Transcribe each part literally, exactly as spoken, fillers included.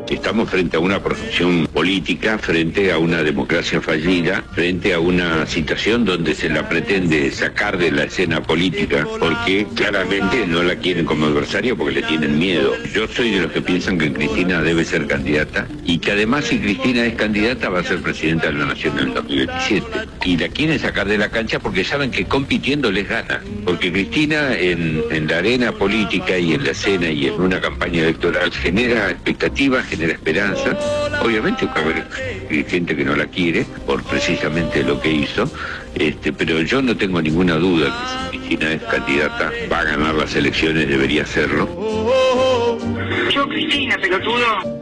Estamos frente a una corrupción política, frente a una democracia fallida, frente a una situación donde se la pretende sacar de la escena política porque claramente no la quieren como adversario porque le tienen miedo. Yo soy de los que piensan que Cristina debe ser candidata y que además si Cristina es candidata va a ser presidenta de la Nación en el dos mil veintisiete. Y la quieren sacar de la cancha porque saben que compitiendo les gana. Porque Cristina en, en la arena política y en la escena y en una campaña electoral genera expectativas, genera esperanza. Obviamente va a haber gente que no la quiere por precisamente lo que hizo, este, pero yo no tengo ninguna duda que si Cristina es candidata va a ganar las elecciones, debería hacerlo. Yo Cristina, pelotudo.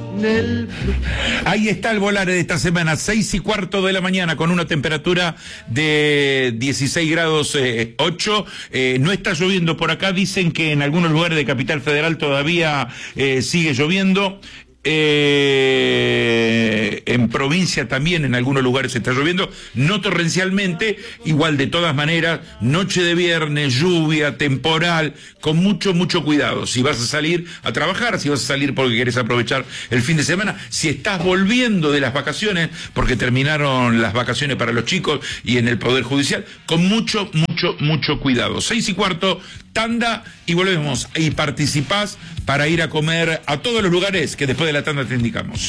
Ahí está el Volare de esta semana, seis y cuarto de la mañana, con una temperatura de dieciséis grados eh, ocho. Eh, no está lloviendo por acá, dicen que en algunos lugares de Capital Federal todavía eh, sigue lloviendo. Eh, en provincia también en algunos lugares está lloviendo, no torrencialmente, igual de todas maneras, noche de viernes, lluvia, temporal, con mucho, mucho cuidado. Si vas a salir a trabajar, si vas a salir porque querés aprovechar el fin de semana, si estás volviendo de las vacaciones, porque terminaron las vacaciones para los chicos y en el Poder Judicial, con mucho, mucho, mucho cuidado. Seis y cuarto, tanda y volvemos. Y participás para ir a comer a todos los lugares que después de la tanda te indicamos.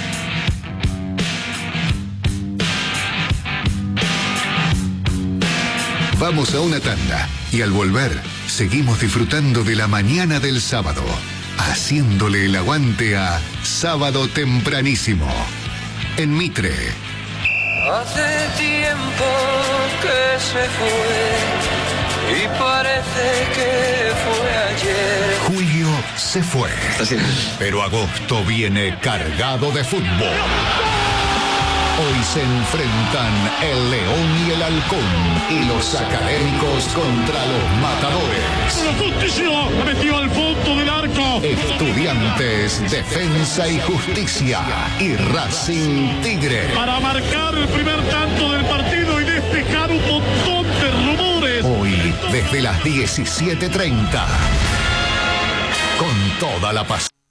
Vamos a una tanda y al volver seguimos disfrutando de la mañana del sábado, haciéndole el aguante a Sábado Tempranísimo en Mitre. Hace tiempo que se fue y parece que fue ayer. Julio se fue, pero agosto viene cargado de fútbol. Hoy se enfrentan el León y el Halcón y los académicos contra los matadores. Justicia metió al fondo del arco. Estudiantes, Defensa y Justicia y Racing Tigre. Para marcar el primer tanto del partido y despejar un montón de rumores. Hoy desde las diecisiete treinta con toda la pasión.